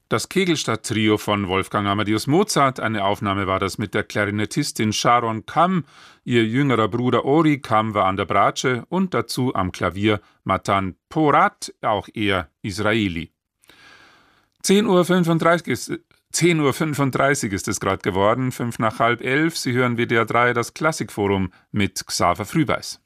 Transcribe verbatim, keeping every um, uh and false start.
Das Kegelstadt-Trio von Wolfgang Amadeus Mozart, eine Aufnahme war das mit der Klarinettistin Sharon Kam, ihr jüngerer Bruder Ori Kam war an der Bratsche und dazu am Klavier Matan Porat, auch er Israeli. zehn Uhr fünfunddreißig ist, zehn Uhr fünfunddreißig ist es gerade geworden, fünf nach halb elf. Sie hören W D R drei, das Klassikforum mit Xaver Frühbeiß.